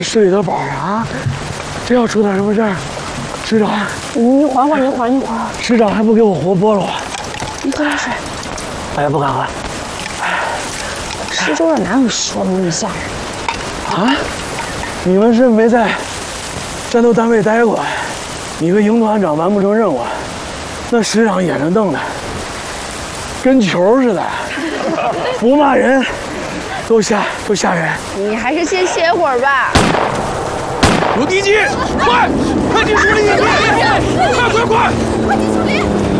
市里的宝啊，真要出点什么事儿，师长， 你缓缓，你缓。 师长还不给我活剥了我？ 你喝点水。 哎呀，不敢喝。 施州的哪有说的那么吓人？ 啊？你们是没在战斗单位待过，你个营团长完不成任务，那师长眼睁瞪的，跟球似的，不骂人，都吓人。 你还是先歇会儿吧。 有敌机，快进树林！快！ 快进树林！